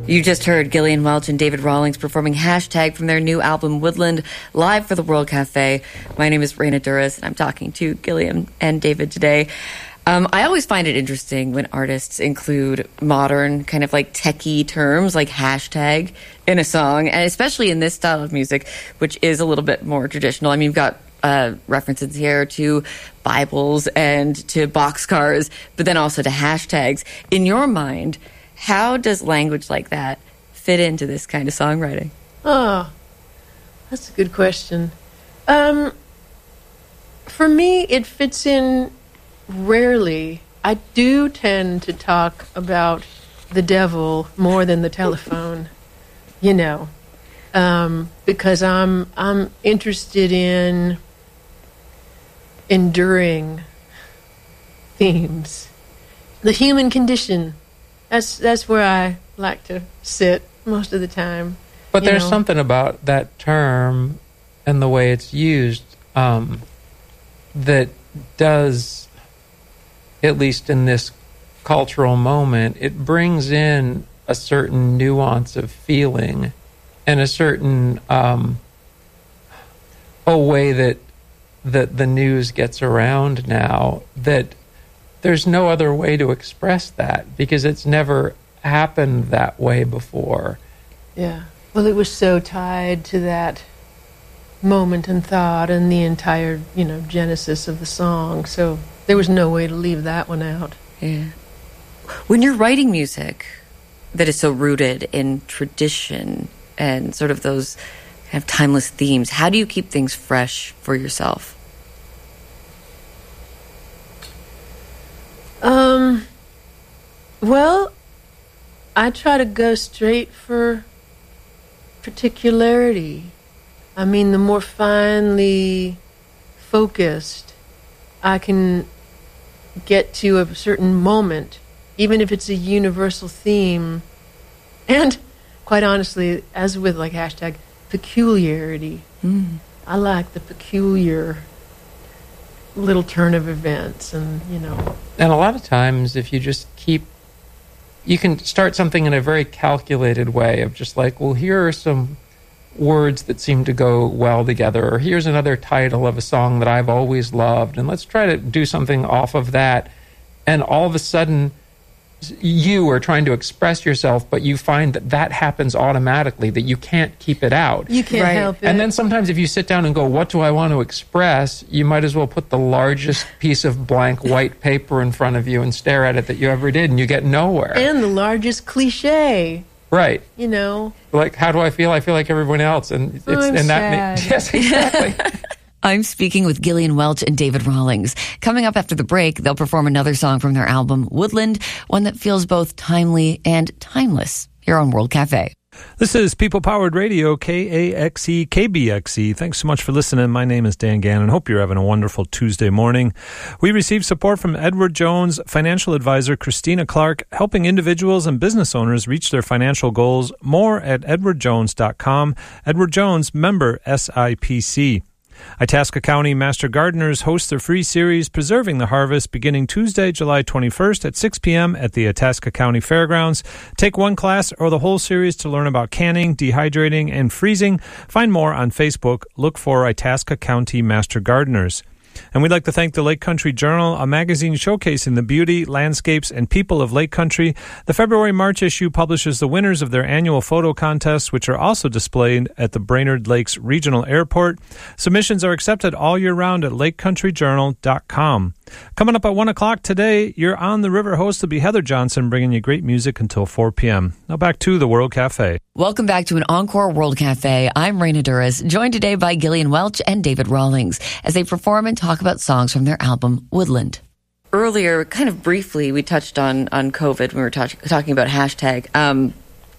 You just heard Gillian Welch and David Rawlings performing Hashtag from their new album Woodland live for the World Cafe. My name is Raina Duras, and I'm talking to Gillian and David today. I always find it interesting when artists include modern, kind of like techie terms like hashtag in a song, and especially in this style of music, which is a little bit more traditional. I mean, you've got references here to Bibles and to boxcars, but then also to hashtags. In your mind, how does language like that fit into this kind of songwriting? Oh, that's a good question. For me, it fits in rarely. I do tend to talk about the devil more than the telephone, you know, because I'm interested in enduring themes. The human condition. That's where I like to sit most of the time. But there's something about that term and the way it's used that does, at least in this cultural moment, it brings in a certain nuance of feeling and a certain a way that the news gets around now, that there's no other way to express that because it's never happened that way before. Yeah. Well, it was so tied to that moment and thought and the entire, genesis of the song. So there was no way to leave that one out. Yeah. When you're writing music that is so rooted in tradition and sort of those kind of timeless themes, how do you keep things fresh for yourself? Well, I try to go straight for particularity. I mean, the more finely focused I can get to a certain moment, even if it's a universal theme, and quite honestly, as with like hashtag, peculiarity. I like the peculiar little turn of events, and And a lot of times, if you just you can start something in a very calculated way of just like, well, here are some words that seem to go well together, or here's another title of a song that I've always loved, and let's try to do something off of that. And all of a sudden, you are trying to express yourself, but you find that happens automatically, that you can't keep it out. You can't help it. And then sometimes if you sit down and go, what do I want to express? You might as well put the largest piece of blank white paper in front of you and stare at it that you ever did, and you get nowhere. And the largest cliche. Right. Like, how do I feel? I feel like everyone else. And it's I'm sad. Yes, exactly. I'm speaking with Gillian Welch and David Rawlings. Coming up after the break, they'll perform another song from their album, Woodland, one that feels both timely and timeless, here on World Cafe. This is People Powered Radio, KAXE, KBXE. Thanks so much for listening. My name is Dan Gannon. Hope you're having a wonderful Tuesday morning. We received support from Edward Jones, financial advisor Christina Clark, helping individuals and business owners reach their financial goals. More at edwardjones.com. Edward Jones, member SIPC. Itasca County Master Gardeners host their free series, Preserving the Harvest, beginning Tuesday, July 21st at 6 p.m. at the Itasca County Fairgrounds. Take one class or the whole series to learn about canning, dehydrating, and freezing. Find more on Facebook. Look for Itasca County Master Gardeners. And we'd like to thank the Lake Country Journal, a magazine showcasing the beauty, landscapes, and people of Lake Country. The February-March issue publishes the winners of their annual photo contests, which are also displayed at the Brainerd Lakes Regional Airport. Submissions are accepted all year round at lakecountryjournal.com. Coming up at 1 o'clock today, your On the River host will be Heather Johnson, bringing you great music until 4 p.m. Now back to the World Cafe. Welcome back to an Encore World Cafe. I'm Raina Duras, joined today by Gillian Welch and David Rawlings as they perform and talk about songs from their album, Woodland. Earlier, kind of briefly, we touched on COVID when we were talking about hashtag. And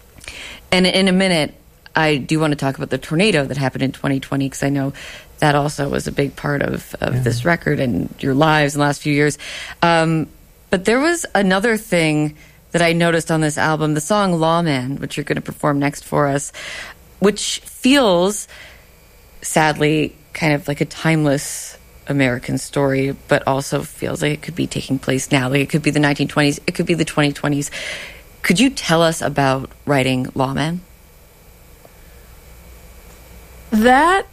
in a minute, I do want to talk about the tornado that happened in 2020, because I know that also was a big part of this record and your lives in the last few years. But there was another thing that I noticed on this album, the song Lawman, which you're going to perform next for us, which feels, sadly, kind of like a timeless American story, but also feels like it could be taking place now. Like it could be the 1920s, it could be the 2020s. Could you tell us about writing Lawman? That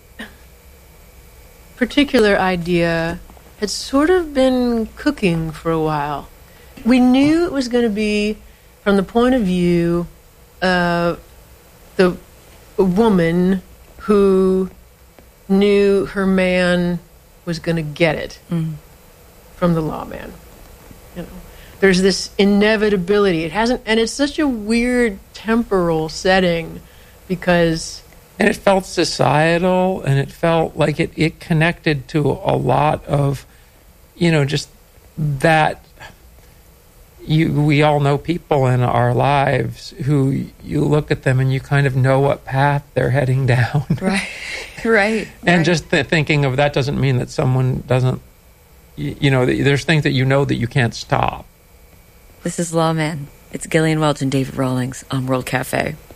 particular idea had sort of been cooking for a while. We knew it was going to be from the point of view of the woman who knew her man was going to get it from the lawman. You know, there's this inevitability. It hasn't, and it's such a weird temporal setting because. And it felt societal, and it felt like it connected to a lot of, just that. We all know people in our lives who you look at them and you kind of know what path they're heading down. Right. And just thinking of that doesn't mean that someone doesn't, there's things that that you can't stop. This is Lawman. It's Gillian Welch and David Rawlings on World Cafe.